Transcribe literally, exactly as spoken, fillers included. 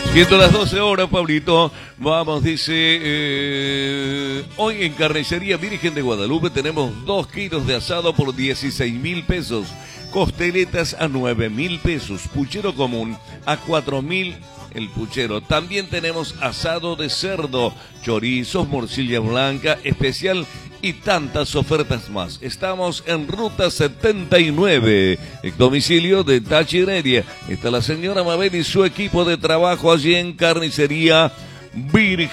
Siendo las doce horas, Pablito, vamos, dice, eh, hoy en Carnicería Virgen de Guadalupe tenemos dos kilos de asado por dieciséis mil pesos, costeletas a nueve mil pesos, puchero común a cuatro mil el puchero. También tenemos asado de cerdo, chorizos, morcilla blanca, especial y tantas ofertas más. Estamos en Ruta setenta y nueve, el domicilio de Tachi Heredia. Está la señora Mabel y su equipo de trabajo allí en Carnicería Virgen